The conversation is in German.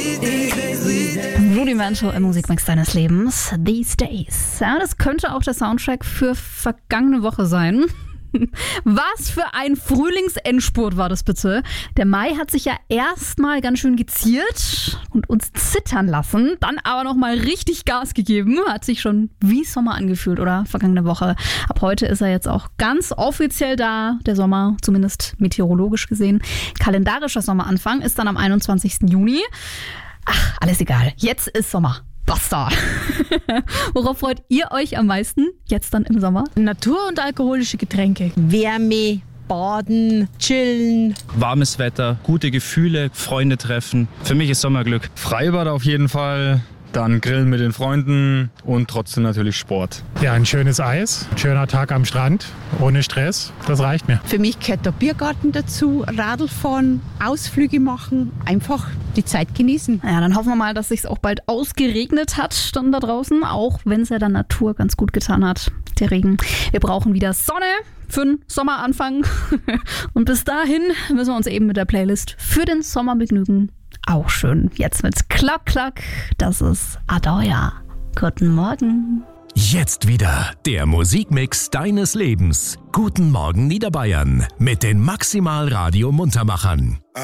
Rudimental im Musikmix deines Lebens, These Days. Ja, das könnte auch der Soundtrack für vergangene Woche sein. Was für ein Frühlingsendspurt war das bitte? Der Mai hat sich ja erstmal ganz schön geziert und uns zittern lassen, dann aber nochmal richtig Gas gegeben. Hat sich schon wie Sommer angefühlt, oder? Vergangene Woche. Ab heute ist er jetzt auch ganz offiziell da, der Sommer, zumindest meteorologisch gesehen. Kalendarischer Sommeranfang ist dann am 21. Juni. Ach, alles egal. Jetzt ist Sommer. Basta. Worauf freut ihr euch am meisten jetzt dann im Sommer? Natur und alkoholische Getränke. Wärme, Baden, Chillen. Warmes Wetter, gute Gefühle, Freunde treffen. Für mich ist Sommerglück. Freibad auf jeden Fall. Dann Grillen mit den Freunden und trotzdem natürlich Sport. Ja, ein schönes Eis, ein schöner Tag am Strand, ohne Stress, das reicht mir. Für mich gehört der Biergarten dazu, Radl fahren, Ausflüge machen, einfach die Zeit genießen. Ja, dann hoffen wir mal, dass es sich auch bald ausgeregnet hat dann da draußen, auch wenn es ja der Natur ganz gut getan hat, der Regen. Wir brauchen wieder Sonne für den Sommeranfang und bis dahin müssen wir uns eben mit der Playlist für den Sommer begnügen. Auch schön. Jetzt mit Klack, Klack. Das ist Adoya. Guten Morgen. Jetzt wieder der Musikmix deines Lebens. Guten Morgen Niederbayern mit den Maximal Radio Muntermachern.